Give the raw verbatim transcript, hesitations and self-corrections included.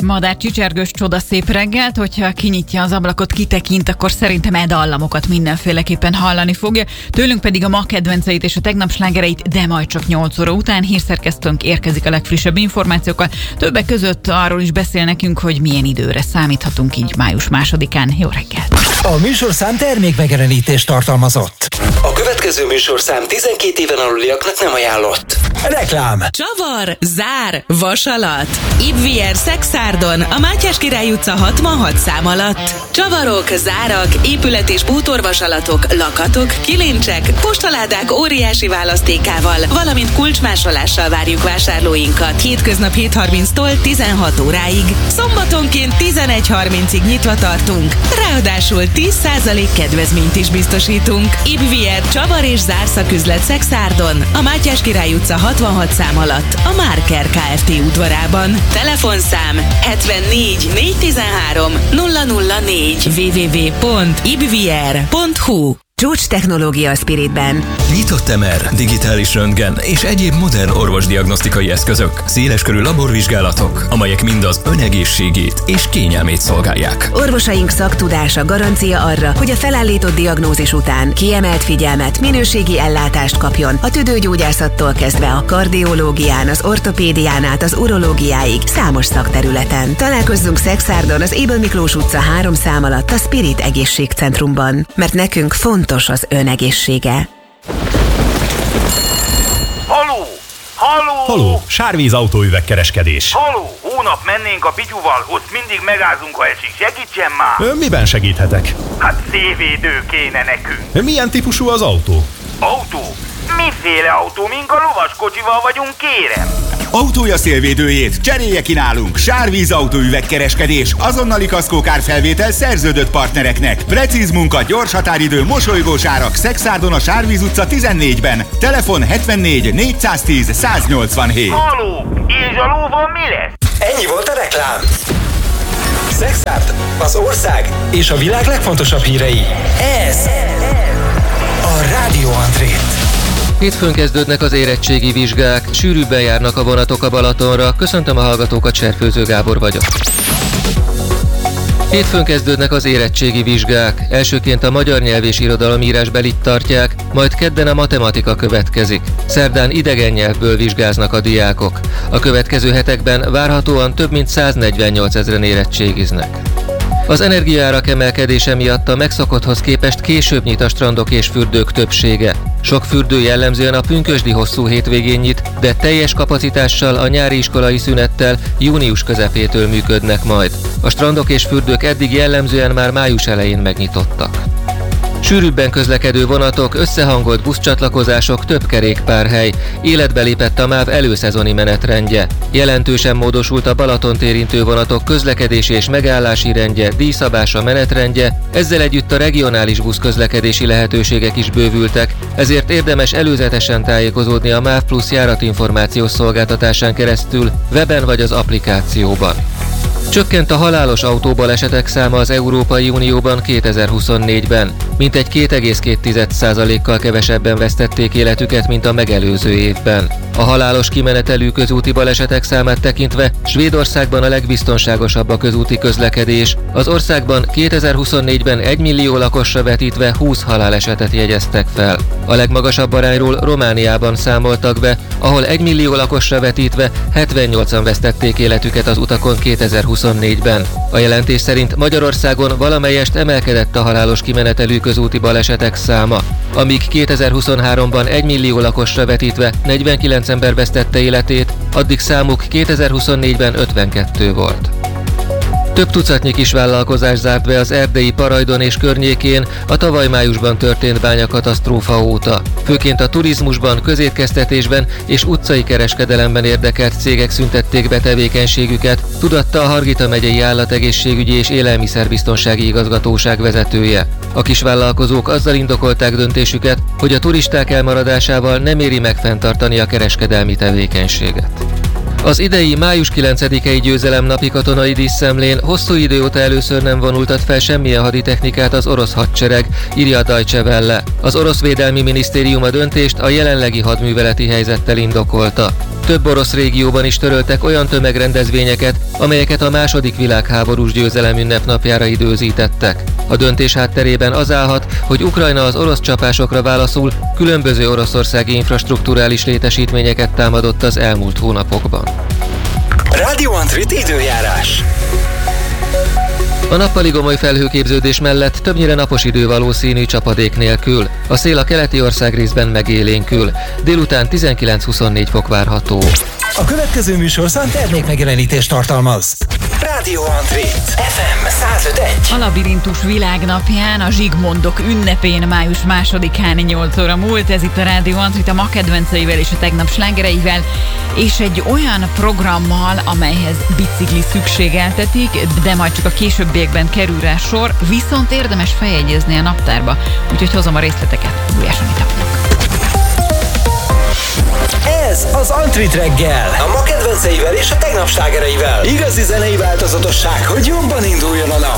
madár csicsergős csodaszép reggelt, hogyha kinyitja az ablakot, kitekint, akkor szerintem e dallamokat mindenféleképpen hallani fogja. Tőlünk pedig a ma kedvenceit és a tegnap slágereit, de majd csak nyolc óra után. Hírszerkesztőnk érkezik a legfrissebb információkkal. Többek között arról is beszél nekünk, hogy milyen időre számíthatunk így május másodikán. Jó reggelt! A műsorszám termékmegjelenítést tartalmazott. A következő műsorszám tizenkét éven aluliaknak nem ajánlott. Reklám. Csavar, zár, vasalat. Ibvier Szexárdon, a Mátyás Király utca hatvanhat szám alatt. Csavarok, zárak, épület- és bútorvasalatok, lakatok, kilincsek, postaládák óriási választékával, valamint kulcsmásolással várjuk vásárlóinkat. Hétköznap hét harminctól tizenhat óráig. Szombatonként tizenegy harmincig nyitva tartunk. Ráadásul tíz százalék kedvezményt is biztosítunk. Ibvier Csavar és zárszaküzlet Szexárdon, a Mátyás Király utca hatvanhat szám alatt, a Márker Kft. Udvarában. Telefonszám hetvennégy négyszáztizenhárom nulla nulla négy double-u double-u double-u pont ibvier pont hu. Csúcs technológia a Spiritben. Nyitott em er, digitális röntgen és egyéb modern orvosdiagnosztikai eszközök, széleskörű laborvizsgálatok, amelyek mind az ön egészségét és kényelmét szolgálják. Orvosaink szaktudása garancia arra, hogy a felállított diagnózis után kiemelt figyelmet, minőségi ellátást kapjon a tüdőgyógyászattól kezdve a kardiológián, az ortopédián át az urológiáig számos szakterületen. Találkozzunk Szexárdon, az Ébel Miklós utca három szám alatt a Spirit Egészségcentrumban, mert nekünk fontos az ön egészsége. Haló! Haló! Haló! Sárvíz autóüvegkereskedés. Haló! Hónap mennénk a Pityuval, ott mindig megázunk, ha esik. Segítsen már! Ön miben segíthetek? Hát szélvédő kéne nekünk. Milyen típusú az autó? Autó? Miféle autó? Mink a lovaskocsival vagyunk, kérem? Autója szélvédőjét cserélje ki nálunk. Sárvíz autóüvegkereskedés. Azonnali kaszkókárfelvétel szerződött partnereknek. Precíz munka, gyors határidő, mosolygós árak. Szexárdon a Sárvíz utca tizennégyben. Telefon hetvennégy négyszáztíz száznyolcvanhét. Haló! És a lóval mi lesz? Ennyi volt a reklám. Szexárd, az ország és a világ legfontosabb hírei. Ez a Rádió André. Hétfőn kezdődnek az érettségi vizsgák, sűrűbben járnak a vonatok a Balatonra. Köszöntöm a hallgatókat, Cserfőző Gábor vagyok. Hétfőn kezdődnek az érettségi vizsgák. Elsőként a magyar nyelv és irodalomírásbelit tartják, majd kedden a matematika következik. Szerdán idegen nyelvből vizsgáznak a diákok. A következő hetekben várhatóan több mint száznegyvennyolc ezren érettségiznek. Az energiaárak emelkedése miatt a megszokotthoz képest később nyit a strandok és fürdők többsége. Sok fürdő jellemzően a pünkösdi hosszú hétvégén nyit, de teljes kapacitással a nyári iskolai szünettel június közepétől működnek majd. A strandok és fürdők eddig jellemzően már május elején megnyitottak. Sűrűbben közlekedő vonatok, összehangolt buszcsatlakozások, több kerékpárhely. Életbe lépett a MÁV előszezoni menetrendje. Jelentősen módosult a Balatont érintő vonatok közlekedési és megállási rendje, díjszabása, menetrendje, ezzel együtt a regionális buszközlekedési lehetőségek is bővültek, ezért érdemes előzetesen tájékozódni a MÁV Plusz járatinformációs szolgáltatásán keresztül, weben vagy az applikációban. Csökkent a halálos autóbalesetek száma az Európai Unióban kétezer-huszonnégyben. Mintegy két egész két százalékkal kevesebben vesztették életüket, mint a megelőző évben. A halálos kimenetelű közúti balesetek számát tekintve Svédországban a legbiztonságosabb a közúti közlekedés. Az országban kétezer-huszonnégyben egy millió lakosra vetítve húsz halálesetet jegyeztek fel. A legmagasabb arányról Romániában számoltak be, ahol egy millió lakosra vetítve hetvennyolcan vesztették életüket az utakon kétezer-huszonnégyben. A jelentés szerint Magyarországon valamelyest emelkedett a halálos kimenetelű közúti balesetek száma, amíg kétezer-huszonháromban egy millió lakosra vetítve negyvenkilenc ember vesztette életét, addig számuk kétezer-huszonnégyben ötvenkettő volt. Több tucatnyi kisvállalkozás zárt be az erdélyi Parajdon és környékén a tavaly májusban történt bányakatasztrófa óta. Főként a turizmusban, közétkeztetésben és utcai kereskedelemben érdekelt cégek szüntették be tevékenységüket, tudatta a Hargita megyei Állategészségügyi és Élelmiszerbiztonsági Igazgatóság vezetője. A kisvállalkozók azzal indokolták döntésüket, hogy a turisták elmaradásával nem éri meg fenntartani a kereskedelmi tevékenységet. Az idei május kilencedikei győzelemnapi katonai díszszemlén hosszú idő óta először nem vonultat fel semmilyen haditechnikát az orosz hadsereg, írja a Deutsche Welle. Az orosz védelmi minisztérium a döntést a jelenlegi hadműveleti helyzettel indokolta. Több orosz régióban is töröltek olyan tömegrendezvényeket, amelyeket a második világháborús győzelem ünnepnapjára időzítettek. A döntés hátterében az állhat, hogy Ukrajna az orosz csapásokra válaszul különböző oroszországi infrastrukturális létesítményeket támadott az elmúlt hónapokban. Radio Antrit időjárás. A nappali gomoly felhőképződés mellett többnyire napos idő valószínű csapadék nélkül. A szél a keleti országrészben megélénkül. Délután tizenkilenc-huszonnégy fok várható. A következő műsorszám termékmegjelenítést tartalmaz. Radio Antrit ef em száz öt egész egy. A Labirintus világnapján, a Zsigmondok ünnepén május másodikán nyolc óra múlt. Ez itt a Radio Antrit a ma kedvenceivel és a tegnap slágereivel, és egy olyan programmal, amelyhez bicikli szükségeltetik, de majd csak a későbbiekben kerül rá sor, viszont érdemes feljegyezni a naptárba. Úgyhogy hozom a részleteket Gulyás Anitának. Ez az Antrit reggel, a ma kedvenceivel és a tegnap slágereivel. Igazi zenei változatosság, hogy jobban induljon a nap.